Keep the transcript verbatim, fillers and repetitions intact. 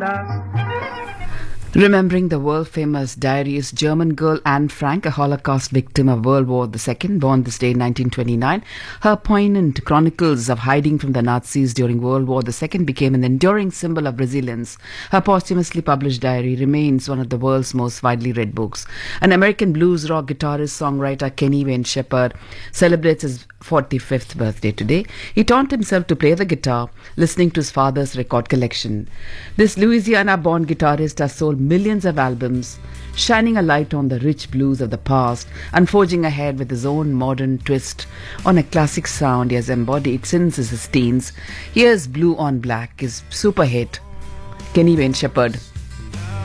Remembering the world-famous diarist German girl Anne Frank, a Holocaust victim of World War the Second, born this day in nineteen twenty-nine, her poignant chronicles of hiding from the Nazis during World War the Second became an enduring symbol of resilience. Her posthumously published diary remains one of the world's most widely read books. An American blues rock guitarist, songwriter Kenny Wayne Shepherd celebrates his forty-fifth birthday today. He taught himself to play the guitar, listening to his father's record collection. This Louisiana-born guitarist has sold millions of albums, shining a light on the rich blues of the past and forging ahead with his own modern twist on a classic sound he has embodied since his teens. Here's Blue on Black, his super hit, Kenny Wayne Shepherd.